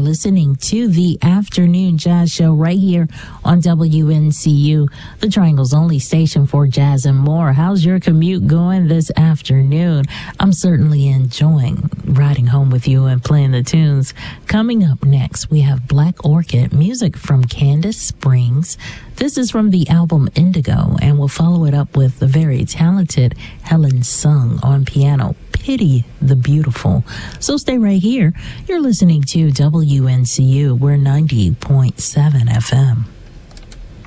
listening to the Afternoon Jazz Show right here on WNCU, the Triangle's only station for jazz and more. How's your commute going this afternoon? I'm certainly enjoying riding home with you and playing the tunes. Coming up next, we have Black Orchid, music from Candace Springs. This is from the album Indigo, and we'll follow it up with the very talented Helen Sung on piano. Pity the Beautiful. So stay right here. You're listening to WNCU. We're 90.7 FM.